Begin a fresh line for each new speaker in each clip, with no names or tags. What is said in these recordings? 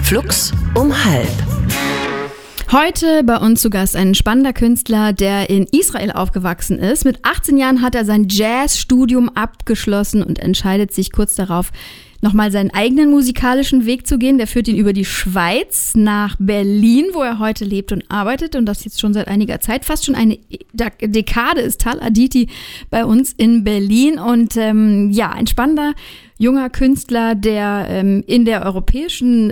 Flux um 12.
Heute bei uns zu Gast ein spannender Künstler, der in Israel aufgewachsen ist. Mit 18 Jahren hat er sein Jazzstudium abgeschlossen und entscheidet sich kurz darauf, nochmal seinen eigenen musikalischen Weg zu gehen. Der führt ihn über die Schweiz nach Berlin, wo er heute lebt und arbeitet. Und das jetzt schon seit einiger Zeit. Fast schon eine Dekade ist Tal Aditi bei uns in Berlin. Und ein spannender junger Künstler, der in der europäischen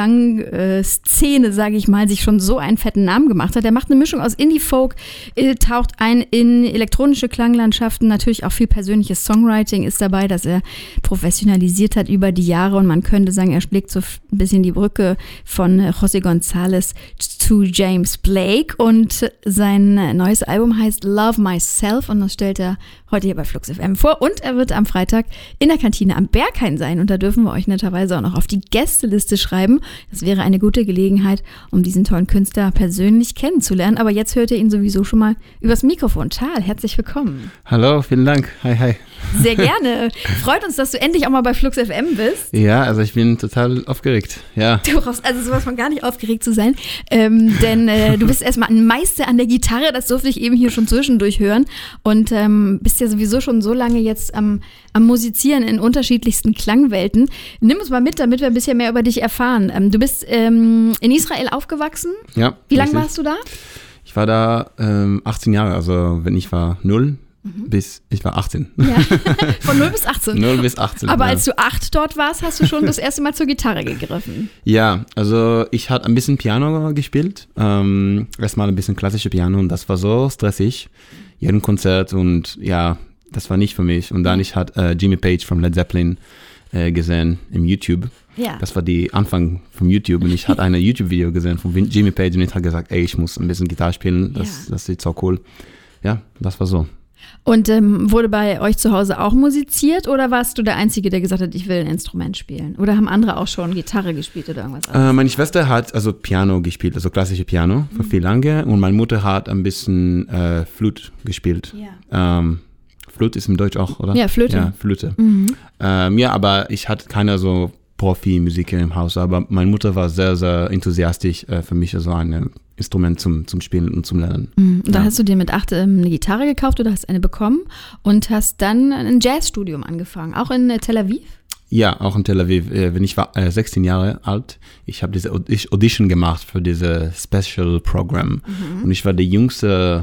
Klangszene, sage ich mal, sich schon so einen fetten Namen gemacht hat. Der macht eine Mischung aus Indie-Folk, taucht ein in elektronische Klanglandschaften, natürlich auch viel persönliches Songwriting ist dabei, das er professionalisiert hat über die Jahre. Und man könnte sagen, er schlägt so ein bisschen die Brücke von José González zu James Blake. Und sein neues Album heißt Love Myself und das stellt er heute hier bei Flux FM vor. Und er wird am Freitag in der Kantine am Berghain sein. Und da dürfen wir euch netterweise auch noch auf die Gästeliste schreiben. Das wäre eine gute Gelegenheit, um diesen tollen Künstler persönlich kennenzulernen. Aber jetzt hört ihr ihn sowieso schon mal übers Mikrofon. Tal, herzlich willkommen.
Hallo, vielen Dank. Hi.
Sehr gerne. Freut uns, dass du endlich auch mal bei Flux FM bist.
Ja, also ich bin total aufgeregt. Ja.
Du brauchst also sowas von gar nicht aufgeregt zu sein. Denn du bist erstmal ein Meister an der Gitarre. Das durfte ich eben hier schon zwischendurch hören. Und bist ja sowieso schon so lange jetzt am Musizieren in unterschiedlichsten Klangwelten. Nimm uns mal mit, damit wir ein bisschen mehr über dich erfahren. Du bist in Israel aufgewachsen.
Ja.
Wie lange warst du da?
Ich war da 18 Jahre, also wenn ich war 0 bis ich war 18.
Ja. Von 0 bis 18?
0 bis 18.
Aber
ja.
als du 8 dort warst, hast du schon das erste Mal zur Gitarre gegriffen.
Ja, also ich hatte ein bisschen Piano gespielt. Erstmal ein bisschen klassische Piano und das war so stressig. Jeden Konzert und ja, das war nicht für mich. Und dann ich hatte Jimmy Page von Led Zeppelin gesehen im YouTube.
Ja.
Das war die Anfang vom YouTube und ich hatte ein YouTube-Video gesehen von Jimmy Page und ich habe gesagt, ey, ich muss ein bisschen Gitarre spielen, das sieht so cool. Ja, das war so. Und
wurde bei euch zu Hause auch musiziert oder warst du der Einzige, der gesagt hat, ich will ein Instrument spielen? Oder haben andere auch schon Gitarre gespielt oder irgendwas anderes?
Meine Schwester hat also Piano gespielt, also klassische Piano, für viel lange. Und meine Mutter hat ein bisschen Flute gespielt.
Ja.
Flute ist im Deutsch auch, oder?
Ja, Flöte.
Ja, Flöte. Ja, aber ich hatte keine so Profi-Musiker im Haus, aber meine Mutter war sehr, sehr enthusiastisch für mich, also ein Instrument zum Spielen und zum Lernen.
Und da hast du dir mit 8 eine Gitarre gekauft oder hast eine bekommen und hast dann ein Jazzstudium angefangen, auch in Tel Aviv?
Ja, auch in Tel Aviv. Wenn ich war 16 Jahre alt, ich habe diese Audition gemacht für diese Special Program und ich war der jüngste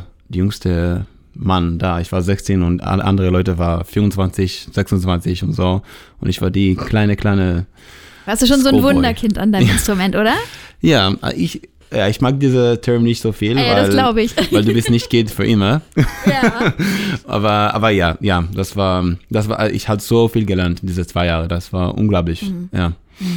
Mann da. Ich war 16 und alle andere Leute waren 24, 26 und so und ich war die kleine
Warst du schon so ein
Schoolboy.
Wunderkind an deinem Instrument, oder?
Ja, ich mag diese Term nicht so viel,
das glaube ich.
weil du bist nicht Kind für immer.
Ja.
aber ja, das war, ich habe so viel gelernt in diese 2 Jahre, das war unglaublich, ja.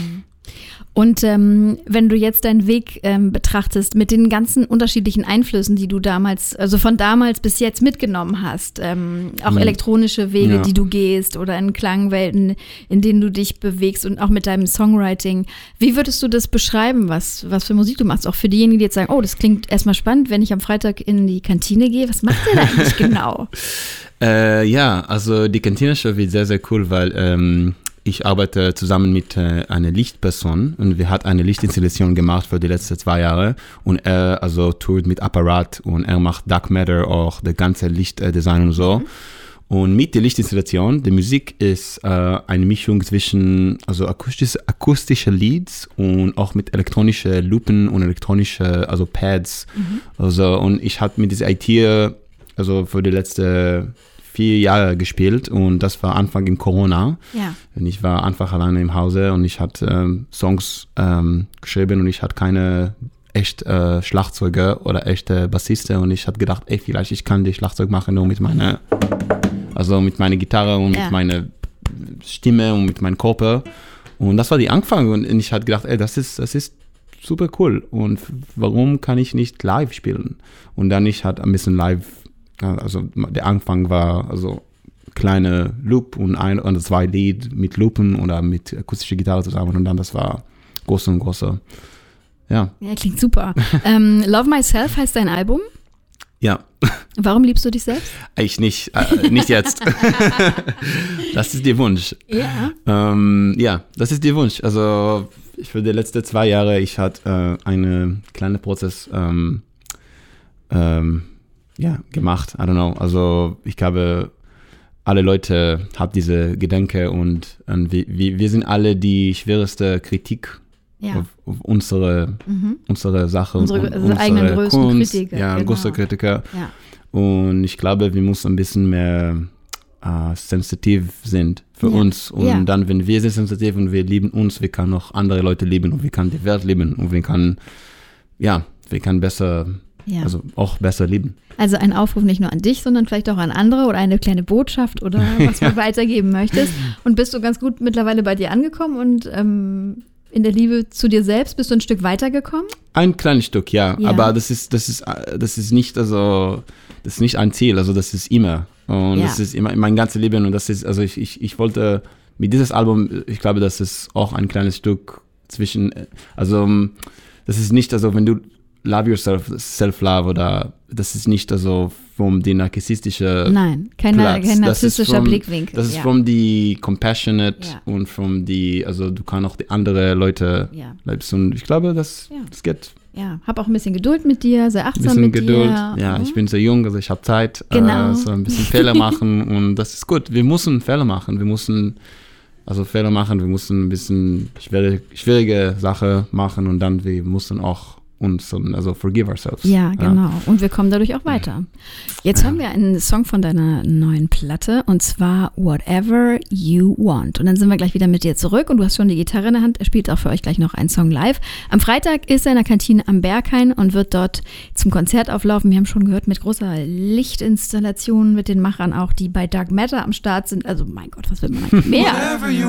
Und wenn du jetzt deinen Weg betrachtest mit den ganzen unterschiedlichen Einflüssen, die du damals, also von damals bis jetzt mitgenommen hast, auch elektronische Wege, die du gehst oder in Klangwelten, in denen du dich bewegst und auch mit deinem Songwriting, wie würdest du das beschreiben, was für Musik du machst? Auch für diejenigen, die jetzt sagen, oh, das klingt erstmal spannend, wenn ich am Freitag in die Kantine gehe, was macht ihr da eigentlich genau?
Ja, also die Kantine-Show wird sehr, sehr cool, weil ich arbeite zusammen mit einer Lichtperson und wir haben eine Lichtinstallation gemacht für die letzten 2 Jahre und er also tourt mit Apparat und er macht Dark Matter, auch das ganze Lichtdesign und so. Und mit der Lichtinstallation, die Musik ist eine Mischung zwischen also akustische Leads und auch mit elektronischen Loopen und elektronische also Pads. Also, und ich habe mit dieser IT also für die letzten 4 Jahre gespielt und das war Anfang in Corona.
Ja.
Und ich war einfach alleine im Hause und ich hatte Songs geschrieben und ich hatte keine echte Schlagzeuger oder echte Bassiste und ich habe gedacht, ey, vielleicht ich kann die Schlagzeug machen nur mit meiner Gitarre und mit meiner Stimme und mit meinem Körper. Und das war die Anfang und ich hatte gedacht, ey, das ist super cool und warum kann ich nicht live spielen? Und dann ich hatte ein bisschen live. Also der Anfang war also kleine Loop und 1 oder 2 Lied mit Loopen oder mit akustischer Gitarre zusammen und dann das war große. Ja,
klingt super. Love Myself heißt dein Album?
Ja.
Warum liebst du dich selbst?
Ich nicht jetzt. Das ist der Wunsch.
Ja.
Ja, das ist der Wunsch. Also für die letzten 2 Jahre, ich hatte einen kleinen Prozess gemacht. I don't know. Also ich habe, alle Leute haben diese Gedanken und wir sind alle die schwerste Kritik auf unsere Sache.
Unsere eigenen größten Kritiker.
Ja,
genau.
Größte Kritiker.
Ja.
Und ich glaube, wir müssen ein bisschen mehr sensitiv sind für uns. Und dann, wenn wir sind sensitiv und wir lieben uns, wir können auch andere Leute lieben und wir können die Welt lieben und wir können besser, also auch besser lieben.
Also ein Aufruf nicht nur an dich, sondern vielleicht auch an andere oder eine kleine Botschaft oder was du weitergeben möchtest. Und bist du ganz gut mittlerweile bei dir angekommen und in der Liebe zu dir selbst bist du ein Stück weitergekommen?
Ein kleines Stück, ja. Aber das ist nicht, also das ist nicht ein Ziel, also das ist immer. Und das ist immer mein ganzes Leben und das ist, also ich wollte mit dieses Album, ich glaube, das ist auch ein kleines Stück zwischen, also das ist nicht, also wenn du Love Yourself, Self-Love oder das ist nicht also vom die narzisstische
Nein, kein narzisstischer Blickwinkel.
Das ist vom die compassionate und vom die, also du kannst auch die andere Leute liebst und ich glaube, das geht.
Ja, hab auch ein bisschen Geduld mit dir, sei achtsam mit
Geduld.
dir.
Ja, ich bin sehr jung, also ich habe Zeit,
genau.
So ein bisschen Fehler machen und das ist gut. Wir müssen Fehler machen, wir müssen ein bisschen schwierige Sache machen und dann wir müssen auch uns, also forgive ourselves.
Ja, genau. Und wir kommen dadurch auch weiter. Jetzt haben wir einen Song von deiner neuen Platte und zwar Whatever You Want. Und dann sind wir gleich wieder mit dir zurück und du hast schon die Gitarre in der Hand. Er spielt auch für euch gleich noch einen Song live. Am Freitag ist er in der Kantine am Berghain und wird dort zum Konzert auflaufen. Wir haben schon gehört, mit großer Lichtinstallation mit den Machern auch, die bei Dark Matter am Start sind. Also mein Gott, was will man eigentlich mehr?